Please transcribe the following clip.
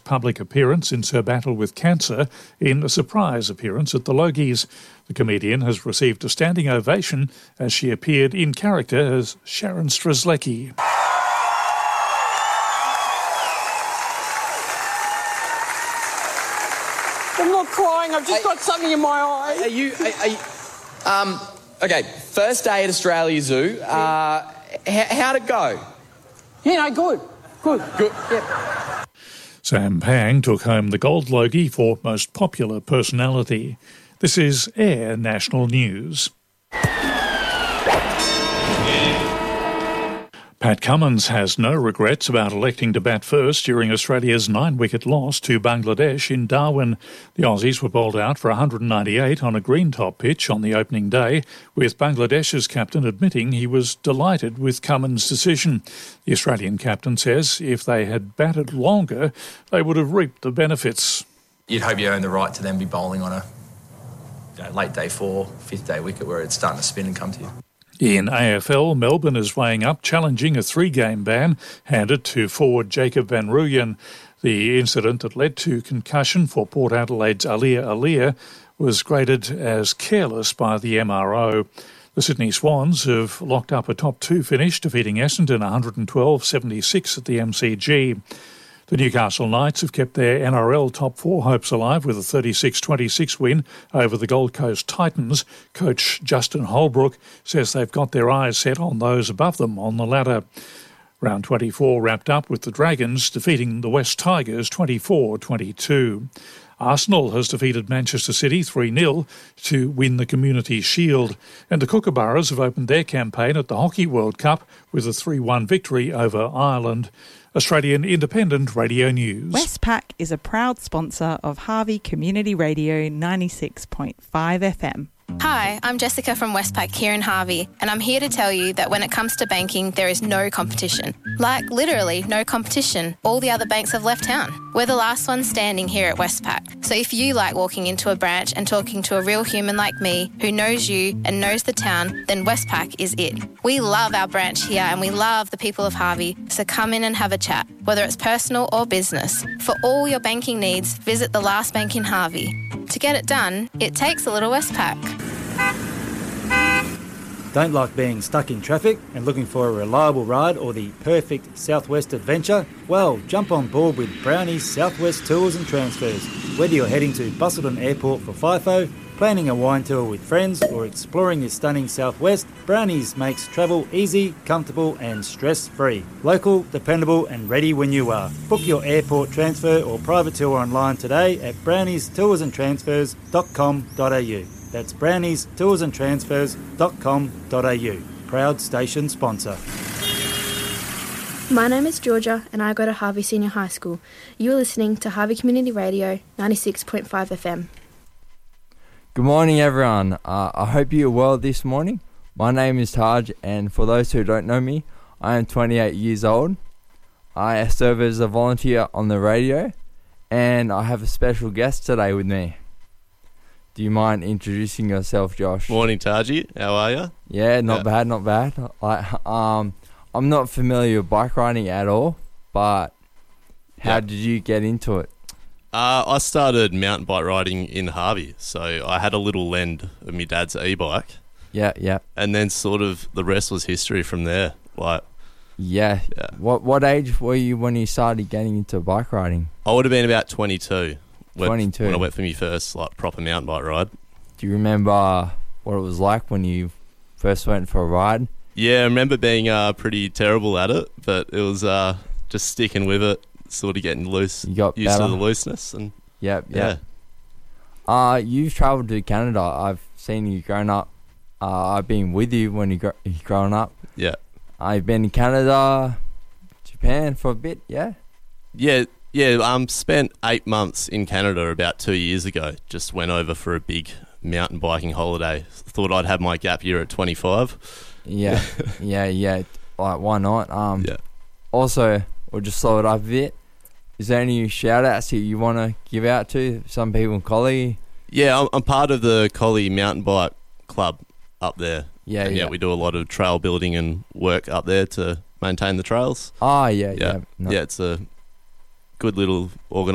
first public appearance since her battle with cancer in a surprise appearance at the Logies. The comedian has received a standing ovation as she appeared in character as Sharon Strzelecki. I'm not crying, I've just got something in my eye. Okay, first day at Australia Zoo. How'd it go? Good. Yeah. Sam Pang took home the Gold Logie for Most Popular Personality. This is Air National News. Pat Cummins has no regrets about electing to bat first during Australia's 9-wicket loss to Bangladesh in Darwin. The Aussies were bowled out for 198 on a green-top pitch on the opening day, with Bangladesh's captain admitting he was delighted with Cummins' decision. The Australian captain says if they had batted longer, they would have reaped the benefits. You'd hope you own the right to then be bowling on a late day 4, 5th day wicket where it's starting to spin and come to you. In AFL, Melbourne is weighing up challenging a 3-game ban handed to forward Jacob van Rooyen. The incident that led to concussion for Port Adelaide's Aliir was graded as careless by the MRO. The Sydney Swans have locked up a top 2 finish, defeating Essendon 112-76 at the MCG. The Newcastle Knights have kept their NRL top 4 hopes alive with a 36-26 win over the Gold Coast Titans. Coach Justin Holbrook says they've got their eyes set on those above them on the ladder. Round 24 wrapped up with the Dragons defeating the West Tigers 24-22. Arsenal has defeated Manchester City 3-0 to win the Community Shield, and the Kookaburras have opened their campaign at the Hockey World Cup with a 3-1 victory over Ireland. Australian Independent Radio News. Westpac is a proud sponsor of Harvey Community Radio 96.5 FM. Hi, I'm Jessica from Westpac here in Harvey, and I'm here to tell you that when it comes to banking, there is no competition. Like, literally no competition. All the other banks have left town. We're the last ones standing here at Westpac. So if you like walking into a branch and talking to a real human like me, who knows you and knows the town, then Westpac is it. We love our branch here and we love the people of Harvey, so come in and have a chat, whether it's personal or business. For all your banking needs, visit the last bank in Harvey. To get it done, it takes a little Westpac. Don't like being stuck in traffic and looking for a reliable ride or the perfect Southwest adventure? Well, jump on board with Brownie's Southwest Tours and Transfers. Whether you're heading to Busselton Airport for FIFO, planning a wine tour with friends or exploring the stunning Southwest, Brownie's makes travel easy, comfortable and stress-free. Local, dependable and ready when you are. Book your airport transfer or private tour online today at browniestoursandtransfers.com.au. That's browniestoursandtransfers.com.au. Proud station sponsor. My name is Georgia and I go to Harvey Senior High School. You're listening to Harvey Community Radio 96.5 FM. Good morning everyone. I hope you're well this morning. My name is Taj, and for those who don't know me, I am 28 years old. I serve as a volunteer on the radio, and I have a special guest today with me. Do you mind introducing yourself, Josh? Morning, Taji. How are you? Yeah, not bad. I'm not familiar with bike riding at all, but how did you get into it? I started mountain bike riding in Harvey, so I had a little lend of my dad's e-bike. Yeah. And then sort of the rest was history from there. Yeah. What age were you when you started getting into bike riding? I would have been about 22. 22. When I went for my first proper mountain bike ride. Do you remember what it was like when you first went for a ride? Yeah, I remember being pretty terrible at it, but it was just sticking with it, sort of getting loose. You got used better. to the looseness. And Yep. You've travelled to Canada. I've seen you growing up. I've been with you when you've grown up. Yeah. I've been in Canada, Japan for a bit, yeah? Yeah, spent 8 months in Canada about 2 years ago. Just went over for a big mountain biking holiday. Thought I'd have my gap year at 25. Yeah. Like, why not? Yeah. Also, we'll just slow it up a bit. Is there any shout-outs that you want to give out to some people in Collie? Yeah, I'm part of the Collie Mountain Bike Club up there. Yeah, we do a lot of trail building and work up there to maintain the trails. Oh, yeah. No. Yeah, it's a good little organisation.